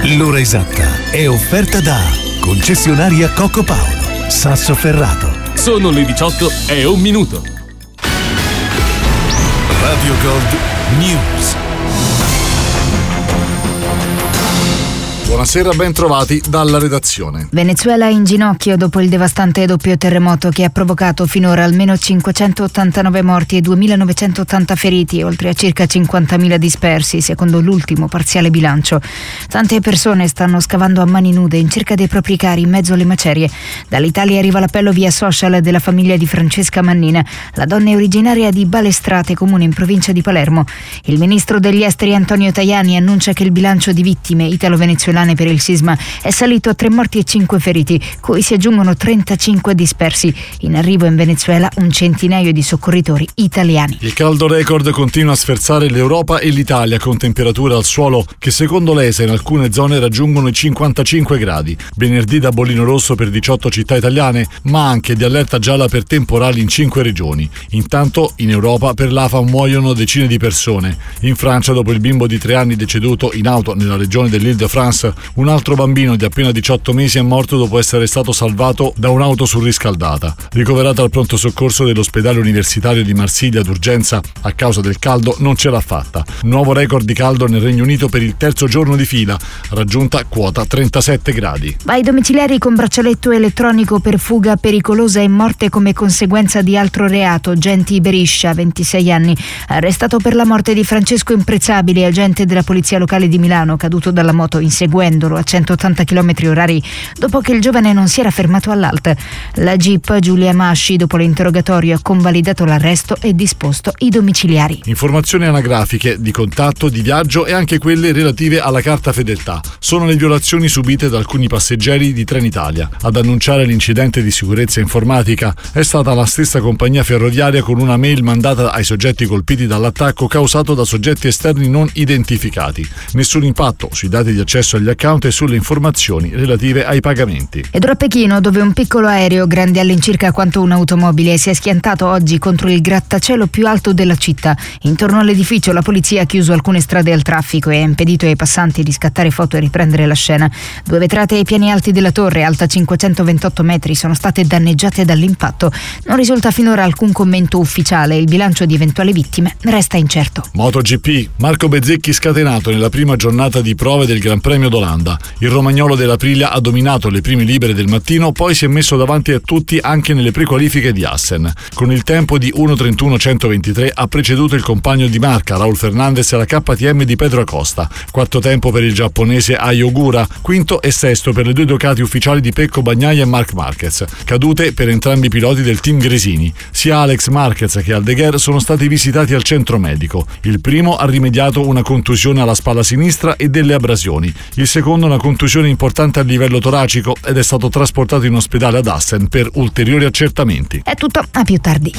L'ora esatta è offerta da concessionaria Coco Paolo, Sassoferrato. Sono le 18:01. Radio Gold News. Buonasera, ben trovati dalla redazione. Venezuela in ginocchio dopo il devastante doppio terremoto che ha provocato finora almeno 589 morti e 2.980 feriti, oltre a circa 50.000 dispersi, secondo l'ultimo parziale bilancio. Tante persone stanno scavando a mani nude in cerca dei propri cari in mezzo alle macerie. Dall'Italia arriva l'appello via social della famiglia di Francesca Mannina. La donna è originaria di Balestrate, comune in provincia di Palermo. Il ministro degli esteri Antonio Tajani annuncia che il bilancio di vittime italo-venezuelane per il sisma è salito a 3 morti e 5 feriti, cui si aggiungono 35 dispersi. In arrivo in Venezuela un centinaio di soccorritori italiani. Il caldo record continua a sferzare l'Europa e l'Italia, con temperature al suolo che secondo l'ESA in alcune zone raggiungono i 55 gradi. Venerdì da bollino rosso per 18 città italiane, ma anche di allerta gialla per temporali in 5 regioni. Intanto in Europa per l'AFA muoiono decine di persone. In Francia, dopo il bimbo di 3 anni deceduto in auto nella regione dell'Île-de-France, un altro bambino di appena 18 mesi è morto dopo essere stato salvato da un'auto surriscaldata. Ricoverato al pronto soccorso dell'ospedale universitario di Marsiglia d'urgenza a causa del caldo, non ce l'ha fatta. Nuovo record di caldo nel Regno Unito per il terzo giorno di fila, raggiunta quota 37 gradi. Ai domiciliari con braccialetto elettronico per fuga pericolosa e morte come conseguenza di altro reato. Genti Beriscia, 26 anni, arrestato per la morte di Francesco Imprezzabile, agente della polizia locale di Milano, caduto dalla moto inseguendolo a 180 km/h dopo che il giovane non si era fermato all'alta. La GIP Giulia Masci, dopo l'interrogatorio, ha convalidato l'arresto e disposto i domiciliari. Informazioni anagrafiche di contatto, di viaggio e anche quelle relative alla carta fedeltà sono le violazioni subite da alcuni passeggeri di Trenitalia. Ad annunciare l'incidente di sicurezza informatica è stata la stessa compagnia ferroviaria, con una mail mandata ai soggetti colpiti dall'attacco causato da soggetti esterni non identificati. Nessun impatto sui dati di accesso agli account e sulle informazioni relative ai pagamenti. Ed ora a Pechino, dove un piccolo aereo grande all'incirca quanto un'automobile si è schiantato oggi contro il grattacielo più alto della città. Intorno all'edificio la polizia ha chiuso alcune strade al traffico e ha impedito ai passanti di scattare foto e riprendere la scena. 2 vetrate ai piani alti della torre, alta 528 metri, sono state danneggiate dall'impatto. Non risulta finora alcun commento ufficiale. Il bilancio di eventuali vittime resta incerto. MotoGP, Marco Bezzecchi scatenato nella prima giornata di prove del Gran Premio d'Olanda. Il romagnolo dell'Aprilia ha dominato le prime libere del mattino, poi si è messo davanti a tutti anche nelle prequalifiche di Assen. Con il tempo di 1:31.123 ha preceduto il compagno di marca Raul Fernandez e la KTM di Pedro Acosta. Quarto tempo per il giapponese Ai Ogura, quinto e sesto per le 2 Ducati ufficiali di Pecco Bagnaia e Marc Marquez. Cadute per entrambi i piloti del team Gresini. Sia Alex Marquez che Aldeguer sono stati visitati al centro medico. Il primo ha rimediato una contusione alla spalla sinistra e delle abrasioni. Il secondo una contusione importante a livello toracico ed è stato trasportato in ospedale ad Assen per ulteriori accertamenti. È tutto, a più tardi.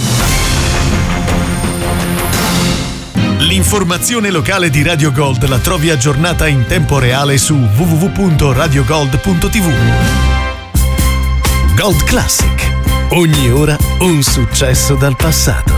L'informazione locale di Radio Gold la trovi aggiornata in tempo reale su www.radiogold.tv. Gold Classic. Ogni ora un successo dal passato.